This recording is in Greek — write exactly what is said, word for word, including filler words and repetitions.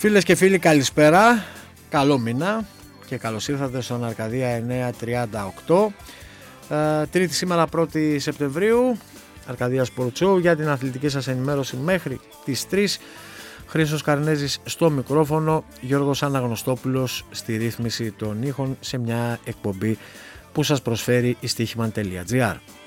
Φίλες και φίλοι, καλησπέρα, καλό μήνα και καλώς ήρθατε στον Αρκαδία εννιακόσια τριάντα οκτώ. ε, Τρίτη σήμερα πρώτη Σεπτεμβρίου, Αρκαδία Sport Show, για την αθλητική σας ενημέρωση μέχρι τις τρεις. Χρήστος Καρνέζης στο μικρόφωνο, Γιώργος Αναγνωστόπουλος στη ρύθμιση των ήχων, σε μια εκπομπή που σας προσφέρει η στοίχημαν τελεία τζι άρ.